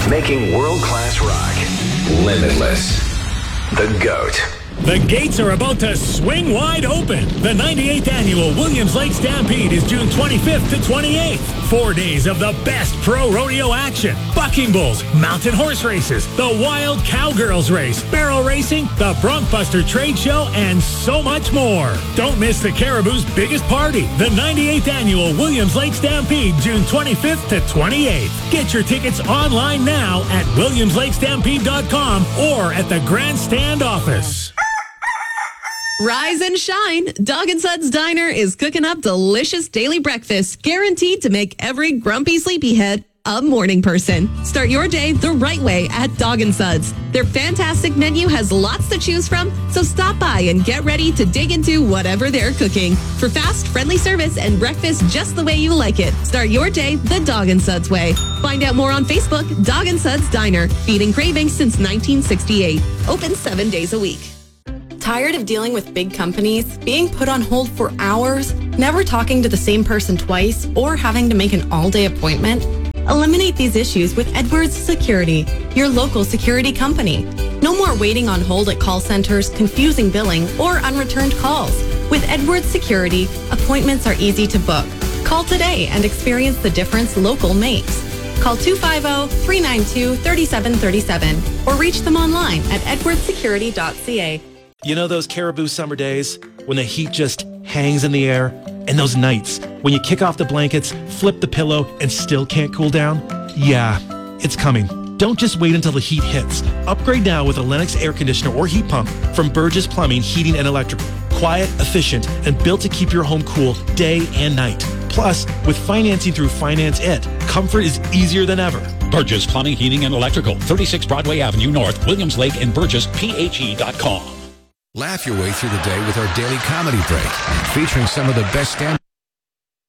Making world-class rock limitless. The GOAT. The gates are about to swing wide open. The 98th Annual Williams Lake Stampede is June 25th to 28th. 4 days of the best pro rodeo action. Bucking bulls, mountain horse races, the Wild Cowgirls race, barrel racing, the Bronkbuster trade show, and so much more. Don't miss the Caribou's biggest party, the 98th Annual Williams Lake Stampede, June 25th to 28th. Get your tickets online now at williamslakestampede.com or at the Grandstand office. Rise and shine. Dog and Suds Diner is cooking up delicious daily breakfast guaranteed to make every grumpy sleepyhead a morning person. Start your day the right way at Dog and Suds. Their fantastic menu has lots to choose from, so stop by and get ready to dig into whatever they're cooking. For fast, friendly service and breakfast just the way you like it, start your day the Dog and Suds way. Find out more on Facebook. Dog and Suds Diner, feeding cravings since 1968. Open 7 days a week. Tired of dealing with big companies, being put on hold for hours, never talking to the same person twice, or having to make an all-day appointment? Eliminate these issues with Edwards Security, your local security company. No more waiting on hold at call centers, confusing billing, or unreturned calls. With Edwards Security, appointments are easy to book. Call today and experience the difference local makes. Call 250-392-3737 or reach them online at edwardssecurity.ca. You know those Caribou summer days when the heat just hangs in the air? And those nights when you kick off the blankets, flip the pillow, and still can't cool down? Yeah, it's coming. Don't just wait until the heat hits. Upgrade now with a Lennox air conditioner or heat pump from Burgess Plumbing, Heating, and Electrical. Quiet, efficient, and built to keep your home cool day and night. Plus, with financing through Finance It, comfort is easier than ever. Burgess Plumbing, Heating, and Electrical, 36 Broadway Avenue North, Williams Lake, and BurgessPHE.com. Laugh your way through the day with our daily comedy break, featuring some of the best stand